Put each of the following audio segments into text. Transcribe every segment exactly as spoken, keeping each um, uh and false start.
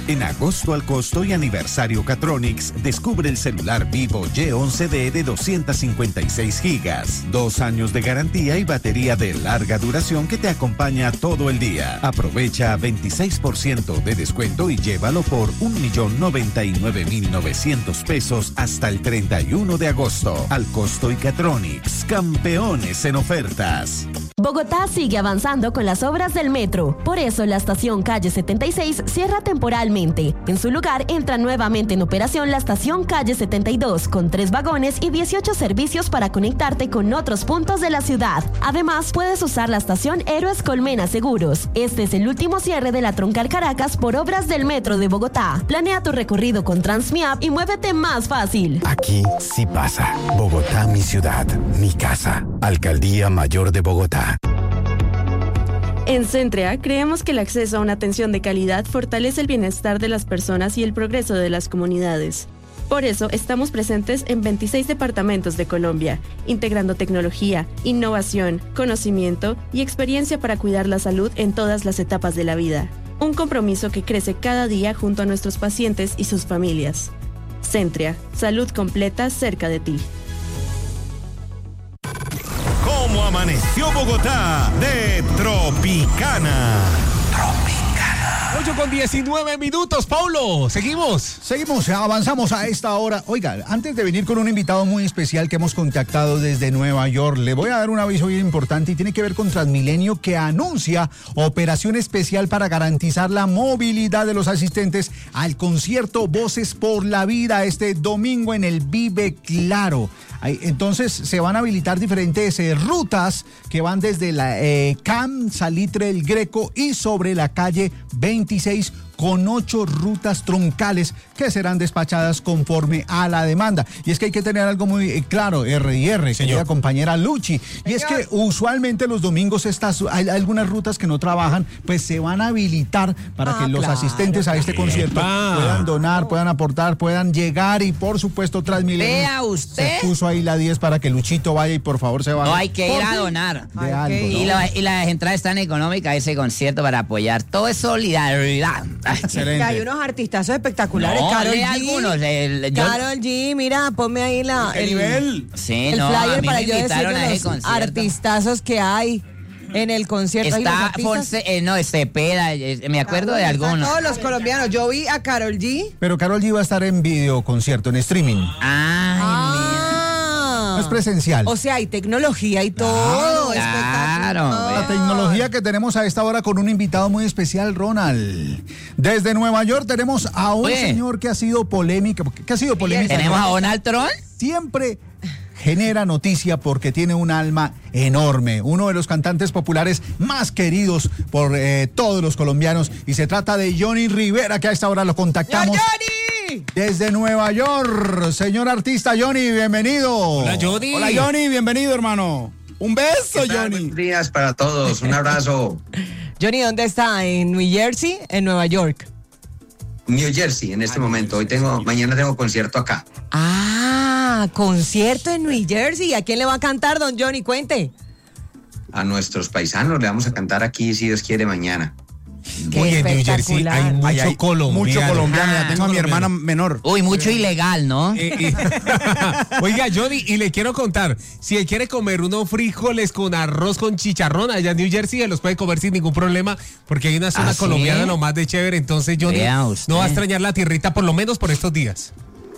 En agosto al costo y aniversario Catronics, descubre el celular Vivo Y once D de doscientos cincuenta y seis gigas, dos años de garantía y batería de larga duración que te acompaña todo el día. Aprovecha veintiséis por ciento de descuento y llévalo por un millón noventa y nueve mil novecientos pesos hasta el treinta y uno de agosto. Al costo y Catronics, campeones en ofertas. Bogotá sigue avanzando con las obras del metro. Por eso la estación Calle setenta y seis cierra temporalmente. En su lugar entra nuevamente en operación la estación Calle setenta y dos con tres vagones y dieciocho servicios para conectarte con otros puntos de la ciudad. Además, puedes usar la estación Héroes Colmena Seguros. Este es el último cierre de la Troncal Caracas por obras del metro de Bogotá. Planea tu recorrido con Transmiap y muévete más fácil. Aquí sí pasa. Bogotá, mi ciudad, mi casa. Alcaldía Mayor de Bogotá. En Centrea creemos que el acceso a una atención de calidad fortalece el bienestar de las personas y el progreso de las comunidades. Por eso estamos presentes en veintiséis departamentos de Colombia, integrando tecnología, innovación, conocimiento y experiencia para cuidar la salud en todas las etapas de la vida. Un compromiso que crece cada día junto a nuestros pacientes y sus familias. Centrea, salud completa cerca de ti. ¿Cómo amaneció Bogotá? De Tropicana. Tropicana. ocho con diecinueve minutos, Paulo. ¿Seguimos? Seguimos, avanzamos a esta hora. Oiga, antes de venir con un invitado muy especial que hemos contactado desde Nueva York, le voy a dar un aviso bien importante y tiene que ver con Transmilenio, que anuncia operación especial para garantizar la movilidad de los asistentes al concierto Voces por la Vida este domingo en el Vive Claro. Entonces se van a habilitar diferentes eh, rutas que van desde la eh, C A M, Salitre del Greco y sobre la calle veintiséis, con ocho rutas troncales que serán despachadas conforme a la demanda. Y es que hay que tener algo muy eh, claro, R y R, querida compañera Luchi. Y es que usualmente los domingos estas, hay algunas rutas que no trabajan, pues se van a habilitar para ah, que los claro, asistentes a este concierto Epa. puedan donar, puedan aportar, puedan llegar y por supuesto Transmilenio. Vea usted. Se puso ahí la diez para que Luchito vaya y por favor se vaya. No, hay que ir a donar. De algo, y, ¿no? la, y las entradas están económicas a ese concierto para apoyar. Todo es solidaridad. Excelente. Hay unos artistazos espectaculares. No, Karol G. algunos. El, yo... Karol G, mira, ponme ahí la, ¿Qué el, nivel? Sí, el no, flyer a mí para me yo invitaron decirle a ese los concierto. artistazos que hay en el concierto. Está Fonse, eh, no, Cepeda, eh, me acuerdo ah, de algunos. Todos los colombianos. Yo vi a Karol G. Pero Karol G va a estar en video concierto, en streaming. Ay, ah. No es presencial. O sea, hay tecnología y todo. Claro. La tecnología que tenemos a esta hora con un invitado muy especial, Ronald. Desde Nueva York tenemos a un Oye. señor que ha sido polémica. ¿Qué ha sido polémica? ¿Tenemos a Donald Trump? Siempre genera noticia porque tiene un alma enorme, uno de los cantantes populares más queridos por eh, todos los colombianos, y se trata de Johnny Rivera, que a esta hora lo contactamos. ¡Johnny! Desde Nueva York, señor artista Johnny, bienvenido. Hola, Johnny. Hola, Johnny, bienvenido, hermano. Un beso, Johnny. Buenos días para todos, un abrazo. Johnny, ¿dónde está? ¿En New Jersey? ¿En Nueva York? New Jersey en este momento. Hoy tengo, mañana tengo concierto acá. Ah, concierto en New Jersey. ¿A quién le va a cantar, don Johnny? Cuente. A nuestros paisanos le vamos a cantar aquí, si Dios quiere, mañana. Oye, en New Jersey hay mucho Ay, hay colombiano. Mucho colombiano, ya tengo a mi hermana menor. Uy, mucho ilegal, ¿no? Eh, eh. Oiga, Johnny, y le quiero contar, si él quiere comer unos frijoles con arroz con chicharrón allá en New Jersey, él los puede comer sin ningún problema, porque hay una zona ¿Ah, sí? colombiana lo más de chévere. Entonces, Johnny, Vea usted. no va a extrañar la tierrita por lo menos por estos días.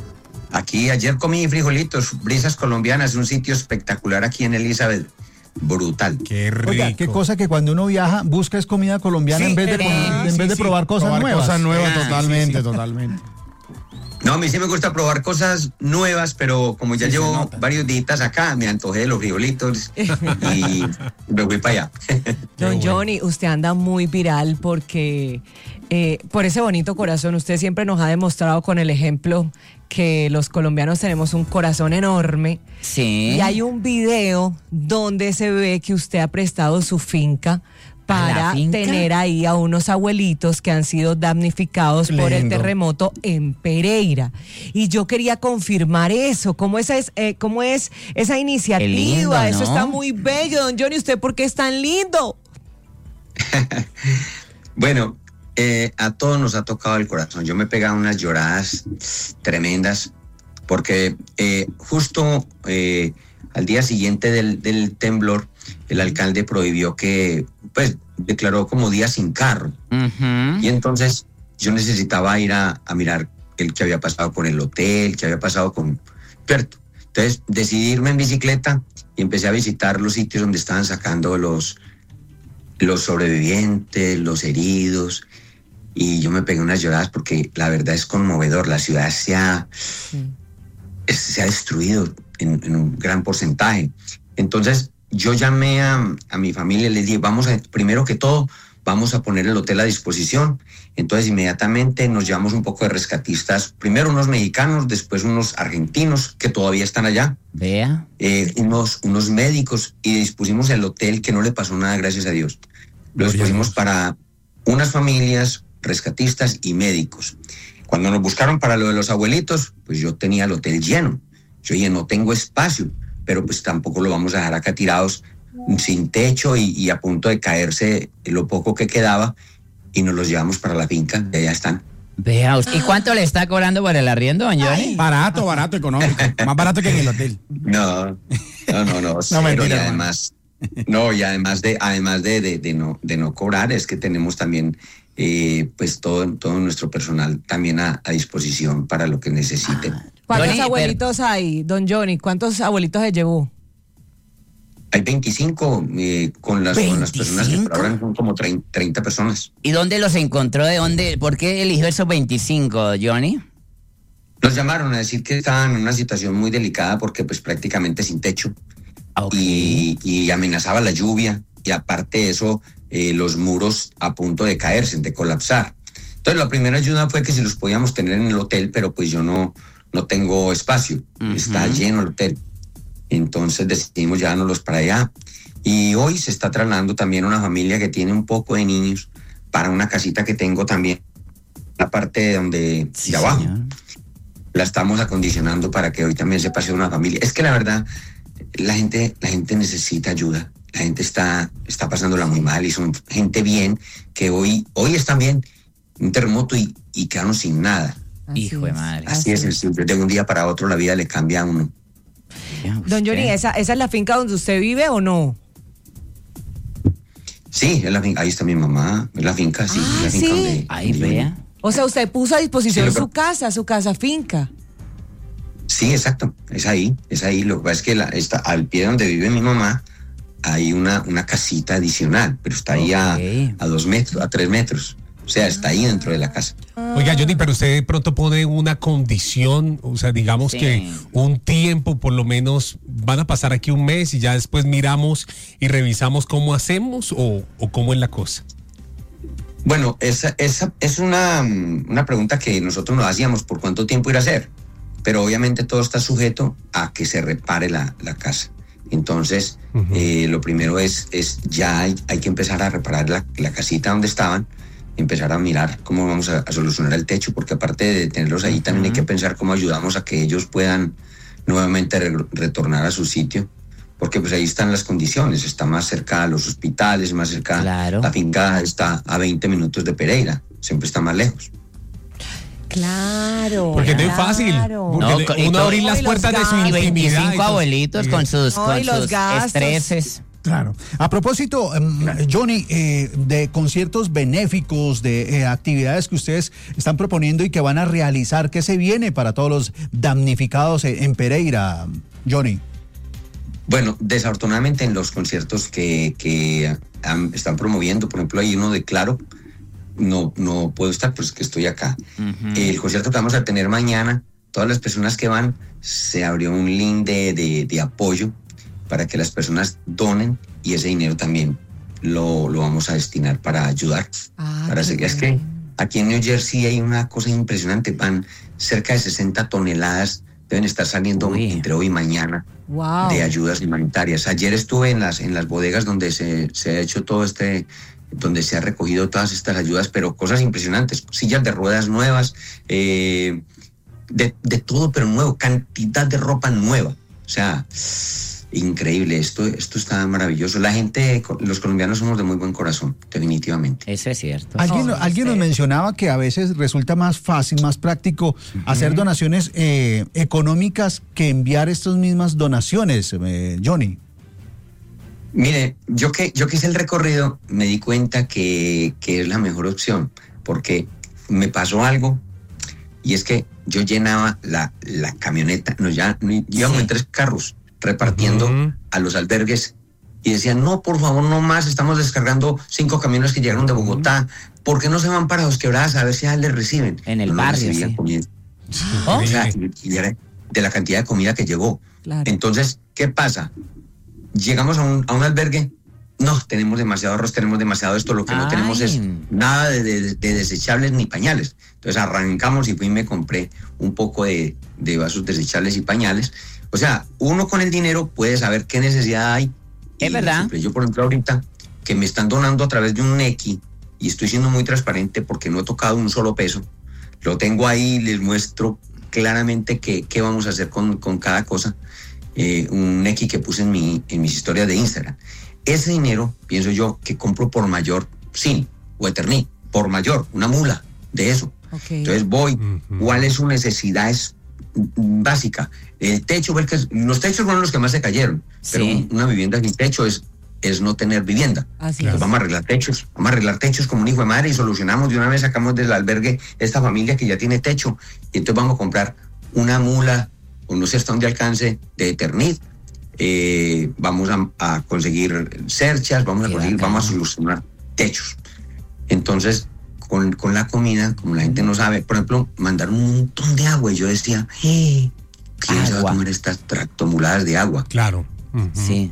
Aquí ayer comí frijolitos, brisas colombianas, un sitio espectacular aquí en Elizabeth. Brutal. Qué rico. Oiga, qué cosa que cuando uno viaja busca es comida colombiana Sí, en vez de, eh, en sí, vez de sí. probar cosas Probar nuevas. cosas nuevas, Ah, totalmente, sí, sí. totalmente. No, a mí sí me gusta probar cosas nuevas, pero como ya Sí, se llevo nota. varios días acá, me antojé de los frijolitos y me fui para allá. Don Johnny, usted anda muy viral porque eh, por ese bonito corazón, usted siempre nos ha demostrado con el ejemplo que los colombianos tenemos un corazón enorme. Sí. Y hay un video donde se ve que usted ha prestado su finca para finca? tener ahí a unos abuelitos que han sido damnificados por el Lindo. terremoto en Pereira. Y yo quería confirmar eso, cómo esa es, eh, cómo es esa iniciativa. Qué lindo, Eso ¿no? está muy bello, don Johnny. ¿Usted por qué es tan lindo? Bueno, eh, a todos nos ha tocado el corazón. Yo me he pegado unas lloradas tremendas porque eh, justo eh, al día siguiente del, del temblor, el alcalde prohibió que, pues, declaró como día sin carro. Uh-huh. Y entonces yo necesitaba ir a, a mirar el que había pasado con el hotel, que había pasado con Puerto. Entonces decidí irme en bicicleta y empecé a visitar los sitios donde estaban sacando los, los sobrevivientes, los heridos. Y yo me pegué unas lloradas porque la verdad es conmovedor. La ciudad se ha, sí. es, se ha destruido en, en un gran porcentaje. Entonces yo llamé a, a mi familia y les dije, vamos a, primero que todo, vamos a poner el hotel a disposición. Entonces inmediatamente nos llevamos un poco de rescatistas, primero unos mexicanos, después unos argentinos que todavía están allá. Vea. Eh, unos, unos médicos, y dispusimos el hotel que no le pasó nada, gracias a Dios. Lo dispusimos para unas familias, rescatistas y médicos. Cuando nos buscaron para lo de los abuelitos, pues yo tenía el hotel lleno. Yo dije, no tengo espacio, pero pues tampoco lo vamos a dejar acá tirados sin techo y, y a punto de caerse lo poco que quedaba, y nos los llevamos para la finca, y allá están. Vea, ¿y cuánto le está cobrando por el arriendo, don Johnny? Barato, barato, económico. Más barato que en el hotel. No, no, no, no. no mentira, y además, no, y además de, además de, de, de no, de no cobrar, es que tenemos también eh, pues todo, todo nuestro personal también a, a disposición para lo que necesiten. ¿Cuántos Johnny, abuelitos pero... hay, don Johnny? ¿Cuántos abuelitos se llevó? Hay veinticinco eh, con, las, con las personas que por ahora son como treinta personas. ¿Y dónde los encontró? ¿De dónde? ¿Por qué eligió esos veinticinco, Johnny? Nos llamaron a decir que estaban en una situación muy delicada porque pues prácticamente sin techo. Okay. Y, y amenazaba la lluvia, y aparte de eso eh, los muros a punto de caerse, de colapsar. Entonces la primera ayuda fue que si los podíamos tener en el hotel, pero pues yo no, no tengo espacio, uh-huh. Está lleno el hotel. Entonces decidimos llevárnoslos para allá. Y hoy se está trasladando también una familia que tiene un poco de niños para una casita que tengo también, la parte de donde sí, de abajo. Señor. La estamos acondicionando para que hoy también se pase una familia. Es que la verdad, la gente, la gente necesita ayuda. La gente está, está pasándola muy mal, y son gente bien que hoy, hoy están bien, un terremoto y, y quedaron sin nada. Así Hijo de madre. Así, Así es, de un día para otro la vida le cambia a uno. Don Johnny, ¿esa, ¿esa es la finca donde usted vive o no? Sí, es la finca, ahí está mi mamá, es la finca, sí. Ah, es la finca ¿sí? donde, ahí vea. O sea, usted puso a disposición sí, su casa, su casa finca. Sí, exacto, es ahí, es ahí. Lo que pasa es que la, está, al pie donde vive mi mamá hay una, una casita adicional, pero está ahí okay. a, a dos metros, a tres metros. O sea, está ahí dentro de la casa. Oiga, Johnny, pero usted de pronto pone una condición, o sea, digamos sí. que un tiempo, por lo menos, van a pasar aquí un mes y ya después miramos y revisamos cómo hacemos, o, o cómo es la cosa. Bueno, esa, esa es una, una pregunta que nosotros nos hacíamos, por cuánto tiempo ir a hacer, pero obviamente todo está sujeto a que se repare la, la casa. Entonces, uh-huh. eh, lo primero es, es ya hay, hay que empezar a reparar la, la casita donde estaban, empezar a mirar cómo vamos a, a solucionar el techo, porque aparte de tenerlos ahí, uh-huh. también hay que pensar cómo ayudamos a que ellos puedan nuevamente re- retornar a su sitio, porque pues ahí están las condiciones, está más cerca a los hospitales, más cerca, claro. La finca está a veinte minutos de Pereira, siempre está más lejos. Claro. Porque claro. no es fácil. Porque no, uno abrir las puertas de su intimidad. veinticinco abuelitos con sus, no, con los sus estreses. Claro. A propósito, um, Johnny, eh, de conciertos benéficos, de eh, actividades que ustedes están proponiendo y que van a realizar, ¿qué se viene para todos los damnificados en, en Pereira, Johnny? Bueno, desafortunadamente en los conciertos que, que um, están promoviendo, por ejemplo, hay uno de Claro, no, no puedo estar, pues que estoy acá. Uh-huh. El concierto que vamos a tener mañana, todas las personas que van, se abrió un link de, de, de apoyo para que las personas donen, y ese dinero también lo, lo vamos a destinar para ayudar. Ah, para seguir. Es que aquí en New Jersey hay una cosa impresionante, van cerca de sesenta toneladas, deben estar saliendo Uy. entre hoy y mañana, wow. de ayudas humanitarias. Ayer estuve en las, en las bodegas donde se, se ha hecho todo este, donde se ha recogido todas estas ayudas, pero cosas impresionantes, sillas de ruedas nuevas, eh, de, de todo pero nuevo, cantidad de ropa nueva. O sea, increíble, esto, esto está maravilloso. La gente, los colombianos somos de muy buen corazón, definitivamente. Eso es cierto. Alguien, Oh, alguien nos sí. mencionaba que a veces resulta más fácil, más práctico uh-huh. hacer donaciones eh, económicas que enviar estas mismas donaciones, eh, Johnny. Mire, yo que, yo que hice el recorrido me di cuenta que, que es la mejor opción, porque me pasó algo y es que yo llenaba la, la camioneta, no, ya íbamos sí. en tres carros repartiendo uh-huh. a los albergues y decían, no, por favor, no más, estamos descargando cinco camiones que llegaron de Bogotá, ¿por qué no se van para Dos Quebradas a ver si ya les reciben? En el no, barrio, no sí. comida. ¿Oh? O sea, y, y era de la cantidad de comida que llegó. Claro. Entonces, ¿qué pasa? Llegamos a un, a un albergue, no, tenemos demasiado arroz, tenemos demasiado esto, lo que Ay. no tenemos es nada de, de, de desechables ni pañales. Entonces arrancamos y fui y me compré un poco de, de vasos desechables y pañales. O sea, uno con el dinero puede saber qué necesidad hay. Es verdad. Siempre. Yo, por ejemplo, ahorita que me están donando a través de un Nequi y estoy siendo muy transparente porque no he tocado un solo peso, lo tengo ahí, les muestro claramente qué, qué vamos a hacer con, con cada cosa. Eh, un Nequi que puse en, mi, en mis historias de Instagram. Ese dinero, pienso yo, que compro por mayor, Sin o Eternit, por mayor, una mula de eso. Okay. Entonces voy, uh-huh. ¿cuál es su necesidad es básica? El techo, los techos fueron los que más se cayeron, sí. pero una vivienda sin techo es, es no tener vivienda. Así entonces es. Vamos a arreglar techos, vamos a arreglar techos como un hijo de madre y solucionamos de una vez, sacamos del albergue esta familia que ya tiene techo y entonces vamos a comprar una mula o no sé hasta dónde alcance de Eternit, eh, vamos a, a conseguir cerchas, vamos a conseguir, vamos a solucionar techos. Entonces, con, con la comida, como la gente no sabe, por ejemplo, mandaron un montón de agua y yo decía, hey, ¿quién se va a comer estas tractomuladas de agua? Claro. Uh-huh. Sí.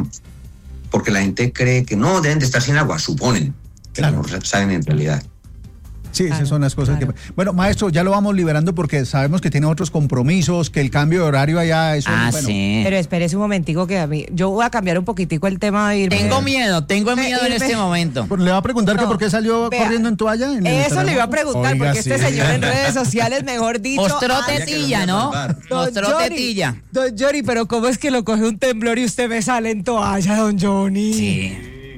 Porque la gente cree que no, deben de estar sin agua, suponen, claro. pero no saben en realidad. Sí, claro, esas son las cosas claro. que... Bueno, maestro, ya lo vamos liberando porque sabemos que tiene otros compromisos, que el cambio de horario allá es... Ah, bueno. sí. Pero espérese un momentico que a mí... Yo voy a cambiar un poquitico el tema de irme... Tengo miedo, tengo miedo irme, en este momento. Le va a preguntar no, que por qué salió vea, corriendo en toalla. En eso le iba a preguntar, Oiga, porque sí. este señor en redes sociales, mejor dicho... Mostró tetilla, ¿no? Mostró tetilla. Don Johnny, pero ¿cómo es que lo coge un temblor y usted me sale en toalla, don Johnny? Sí.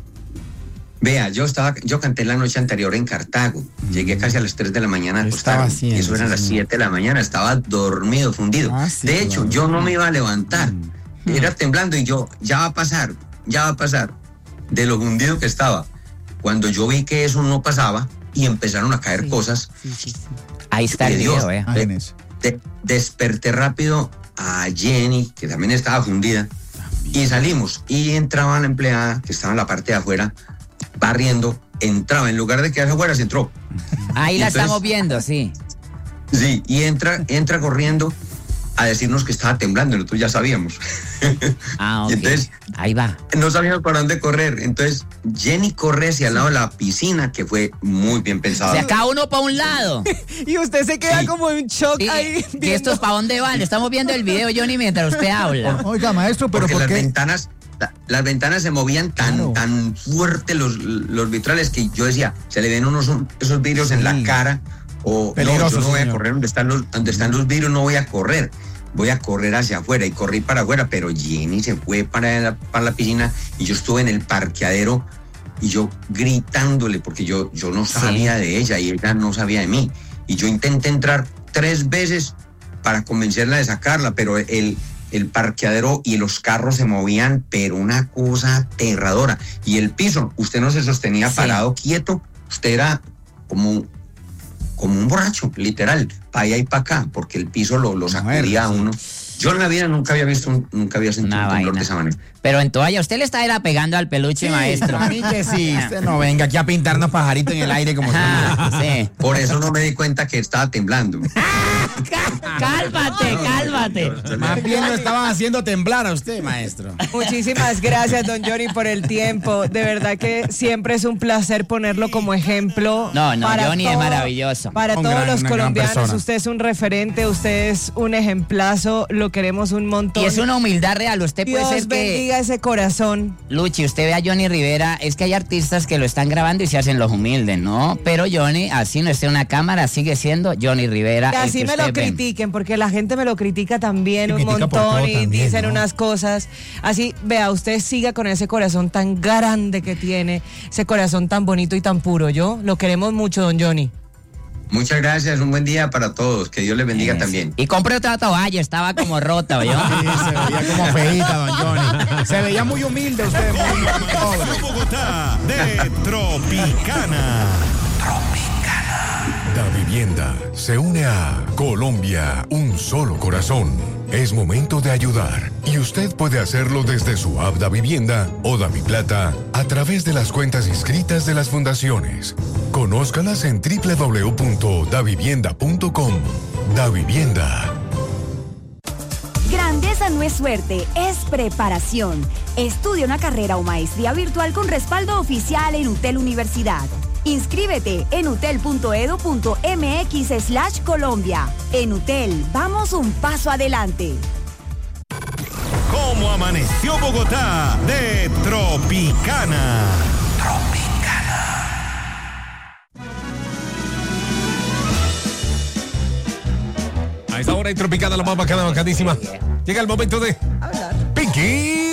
Vea, yo estaba, yo canté la noche anterior en Cartago. Llegué casi a las tres de la mañana a acostarme. Y eso eran las siete de la mañana. Estaba dormido, fundido. Ah, sí, de hecho, claro. yo no me iba a levantar. Mm. Era temblando y yo, ya va a pasar, ya va a pasar. De lo fundido que estaba. Cuando yo vi que eso no pasaba y empezaron a caer sí, sí, sí, sí. Ahí está el video, eh. De, de, desperté rápido a Jenny, que también estaba fundida. También. Y salimos. Y entraba la empleada, que estaba en la parte de afuera, barriendo, entraba, en lugar de quedarse afuera, se entró. Ahí la Entonces, estamos viendo, sí. Sí, y entra, entra corriendo a decirnos que estaba temblando, nosotros ya sabíamos. Ah, ok. Y entonces, ahí va. No sabíamos para dónde correr. Entonces, Jenny corre hacia el lado de la piscina, que fue muy bien pensado. O sea, cada uno para un lado. Y usted se queda sí. como en shock sí. ahí. ¿Y estos para dónde van? Estamos viendo el video, Johnny, mientras usted habla. Oiga, maestro, pero Porque ¿por las qué? ventanas... Las ventanas se movían tan, claro. tan fuerte los, los vitrales que yo decía, se le ven unos esos vidrios sí. en la cara o no, yo no voy señor. a correr donde están los donde están los vidrios, no voy a correr, voy a correr hacia afuera y corrí para afuera, pero Jenny se fue para la, para la piscina y yo estuve en el parqueadero y yo gritándole porque yo, yo no sabía sí. de ella y ella no sabía de mí y yo intenté entrar tres veces para convencerla de sacarla, pero el el parqueadero y los carros se movían, pero una cosa aterradora. Y el piso, usted no se sostenía sí. parado, quieto, usted era como, como un borracho, literal, para allá y para acá, porque el piso lo, lo sacudía a uno. Yo en la vida nunca había visto, un, nunca había sentido un temblor de esa manera. Pero en toalla, usted le está era pegando al peluche, sí, maestro. A mí que sí, usted no venga aquí a pintarnos pajaritos en el aire como ah, sí. Por eso no me di cuenta que estaba temblando. Cálmate, cálmate. Más bien lo estaban haciendo temblar a usted, maestro. Muchísimas gracias, don Johnny, por el tiempo. De verdad que siempre es un placer ponerlo como ejemplo. No, no, para Johnny todo, es maravilloso. Para un todos gran, los colombianos, usted es un referente, usted es un ejemplazo. Lo lo queremos un montón. Y es una humildad real, usted puede Dios ser que... bendiga ese corazón. Luchi, usted ve a Johnny Rivera, es que hay artistas que lo están grabando y se hacen los humildes, ¿no? Pero Johnny, así no esté en una cámara, sigue siendo Johnny Rivera. Que así que me lo ven. critiquen, porque la gente me lo critica también Me un critica por montón todo y también, dicen ¿no? unas cosas. Así, vea, usted siga con ese corazón tan grande que tiene, ese corazón tan bonito y tan puro. Yo lo queremos mucho, don Johnny. Muchas gracias, un buen día para todos, que Dios les bendiga Es. también. Y compré otra toalla, estaba como rota, ¿oyó? Sí, se veía como feíta, don Johnny. Se veía muy humilde usted, muy pobre. Amaneció Bogotá de Tropicana. Da Vivienda se une a Colombia, un solo corazón. Es momento de ayudar y usted puede hacerlo desde su app Da Vivienda o Da Mi Plata a través de las cuentas inscritas de las fundaciones. Conózcalas en doble u doble u doble u punto da vivienda punto com. Da Vivienda. Grandeza no es suerte, es preparación. Estudia una carrera o maestría virtual con respaldo oficial en UTEL Universidad. Inscríbete en utel punto edu punto mx slash Colombia. En UTEL, vamos un paso adelante. ¿Cómo amaneció Bogotá de Tropicana? A esta hora en Tropicana, la más bacana, bacanísima. Llega el momento de Pinky